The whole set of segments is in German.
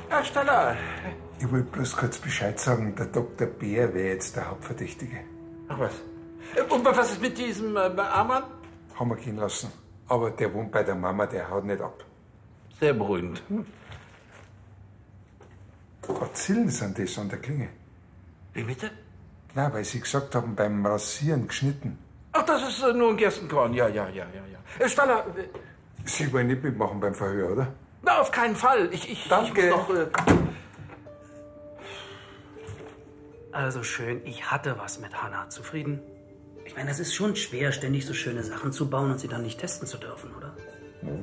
Herr Staller. Ich wollte bloß kurz Bescheid sagen, der Dr. Bär wäre jetzt der Hauptverdächtige. Ach was. Und was ist mit diesem Armband? Haben wir gehen lassen. Aber der wohnt bei der Mama, der haut nicht ab. Sehr beruhigend. Bazillen sind das an der Klinge. Wie bitte? Na, weil Sie gesagt haben, beim Rasieren geschnitten. Ach, das ist nur ein Gerstenkorn. Ja. Herr Staller. Sie wollen nicht mitmachen beim Verhör, oder? Na, auf keinen Fall. Danke. Ich muss noch, Also schön, ich hatte was mit Hannah. Zufrieden? Ich meine, das ist schon schwer, ständig so schöne Sachen zu bauen und sie dann nicht testen zu dürfen, oder? Mhm.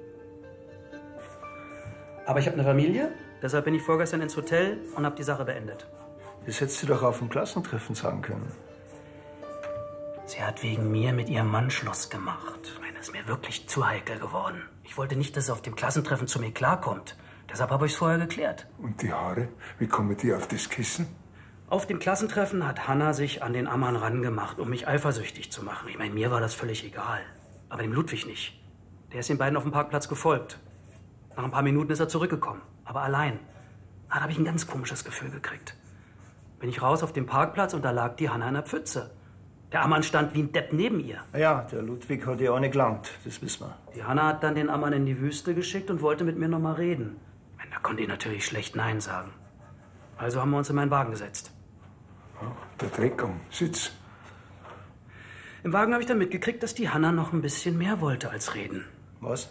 Aber ich habe eine Familie, deshalb bin ich vorgestern ins Hotel und habe die Sache beendet. Das hättest du doch auf dem Klassentreffen sagen können. Sie hat wegen mir mit ihrem Mann Schluss gemacht. Ich meine, das ist mir wirklich zu heikel geworden. Ich wollte nicht, dass es auf dem Klassentreffen zu mir klarkommt. Deshalb habe ich es vorher geklärt. Und die Haare? Wie kommen die auf das Kissen? Auf dem Klassentreffen hat Hannah sich an den Ammann rangemacht, um mich eifersüchtig zu machen. Ich meine, mir war das völlig egal. Aber dem Ludwig nicht. Der ist den beiden auf dem Parkplatz gefolgt. Nach ein paar Minuten ist er zurückgekommen. Aber allein. Da habe ich ein ganz komisches Gefühl gekriegt. Bin ich raus auf dem Parkplatz und da lag die Hannah in der Pfütze. Der Ammann stand wie ein Depp neben ihr. Ja, der Ludwig hat ja auch nicht gelangt, das wissen wir. Die Hannah hat dann den Ammann in die Wüste geschickt und wollte mit mir noch mal reden. Ich meine, da konnte ich natürlich schlecht Nein sagen. Also haben wir uns in meinen Wagen gesetzt. Der Dreck am Sitz. Im Wagen habe ich dann mitgekriegt, dass die Hannah noch ein bisschen mehr wollte als reden. Was?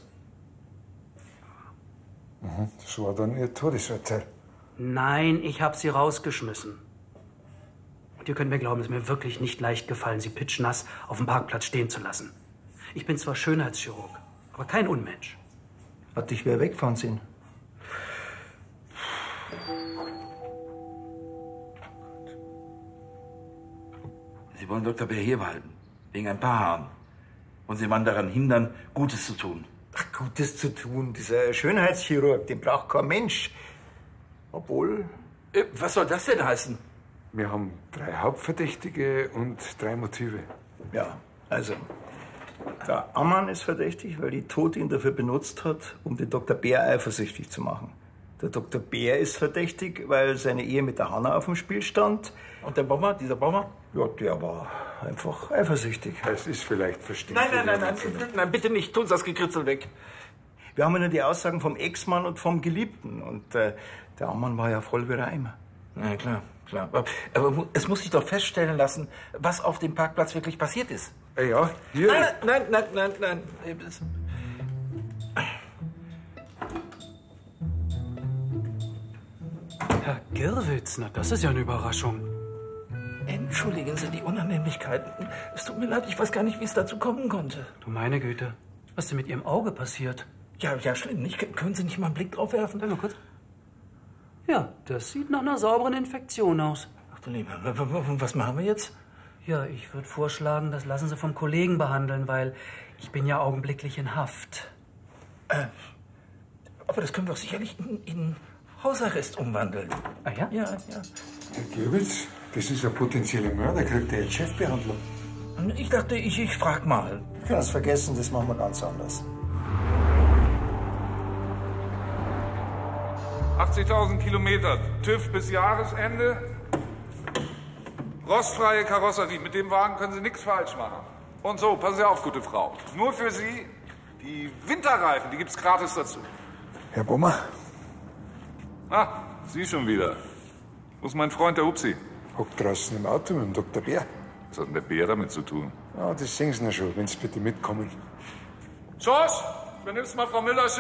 Das war dann Ihr Todesurteil. Nein, ich habe sie rausgeschmissen. Und ihr könnt mir glauben, es ist mir wirklich nicht leicht gefallen, sie pitschnass auf dem Parkplatz stehen zu lassen. Ich bin zwar Schönheitschirurg, aber kein Unmensch. Hat dich wer weggefahren sehen? Sie wollen Dr. Bär hier behalten. Wegen ein paar Haaren. Und Sie wollen daran hindern, Gutes zu tun. Ach, Gutes zu tun. Dieser Schönheitschirurg, den braucht kein Mensch. Obwohl... Was soll das denn heißen? Wir haben 3 Hauptverdächtige und 3 Motive. Ja, also... Der Ammann ist verdächtig, weil die Tote ihn dafür benutzt hat, um den Dr. Bär eifersüchtig zu machen. Der Dr. Bär ist verdächtig, weil seine Ehe mit der Hannah auf dem Spiel stand. Und der Bomber, dieser Bomber? Ja, der war einfach eifersüchtig. Es ist vielleicht verständlich. Nein, bitte nicht. Tun Sie das Gekritzel weg. Wir haben ja nur die Aussagen vom Ex-Mann und vom Geliebten. Und der Ammann war ja voll wie der Eimer. Na klar. Aber es muss sich doch feststellen lassen, was auf dem Parkplatz wirklich passiert ist. Ja, hier. Nein. Herr Girwitz, na das ist ja eine Überraschung. Entschuldigen Sie die Unannehmlichkeiten. Es tut mir leid, ich weiß gar nicht, wie es dazu kommen konnte. Du meine Güte, was ist denn mit Ihrem Auge passiert? Ja, schlimm. Können Sie nicht mal einen Blick drauf werfen? Sag mal kurz. Ja, das sieht nach einer sauberen Infektion aus. Ach du Lieber, was machen wir jetzt? Ja, ich würde vorschlagen, das lassen Sie vom Kollegen behandeln, weil ich bin ja augenblicklich in Haft. Aber das können wir doch sicherlich in Hausarrest umwandeln. Ah ja? Ja. Herr Gewitz, das ist ein potenzieller Mörder. Kriegt er jetzt Chefbehandlung? Ich dachte, ich frag mal. Ich kann es vergessen, das machen wir ganz anders. 80.000 Kilometer, TÜV bis Jahresende. Rostfreie Karosserie, mit dem Wagen können Sie nichts falsch machen. Und so, passen Sie auf, gute Frau. Nur für Sie, die Winterreifen, die gibt's gratis dazu. Herr Bommer? Ah, Sie schon wieder. Wo ist mein Freund, der Upsi? Hockt draußen im Auto mit dem Dr. Bär. Was hat denn der Bär damit zu tun? Ja, das sehen Sie noch schon, wenn Sie bitte mitkommen. Schorsch, übernimmst mal Frau Müller.